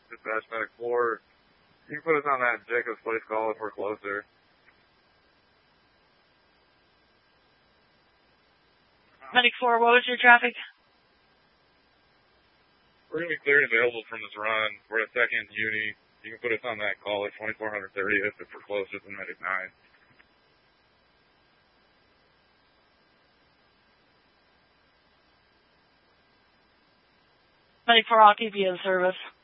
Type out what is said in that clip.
Dispatch Medic 4. You can put us on that Jacobs Place call if we're closer. Medic 4, what was your traffic? We're going to be cleared and available from this run. We're at 2nd Uni. You can put us on that call at 2430th if we're closer than Medic 9. Medic 4, I'll keep you in service.